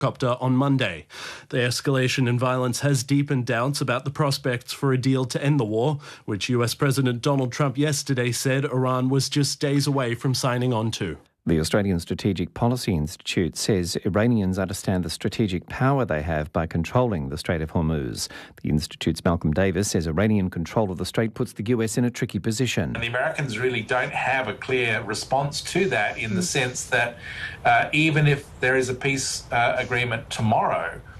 helicopter on Monday. The escalation in violence has deepened doubts about the prospects for a deal to end the war, which US President Donald Trump yesterday said Iran was just days away from signing on to. The Australian Strategic Policy Institute says Iranians understand the strategic power they have by controlling the Strait of Hormuz. The Institute's Malcolm Davis says Iranian control of the strait puts the US in a tricky position. And the Americans really don't have a clear response to that in the sense that even if there is a peace agreement tomorrow,